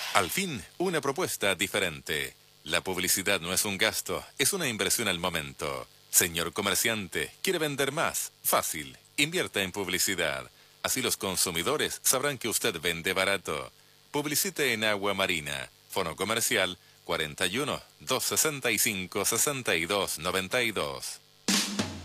Al fin, una propuesta diferente. La publicidad no es un gasto, es una inversión al momento. Señor comerciante, ¿quiere vender más? Fácil, invierta en publicidad. Así los consumidores sabrán que usted vende barato. Publicite en Agua Marina. Fono comercial 41 265 6292.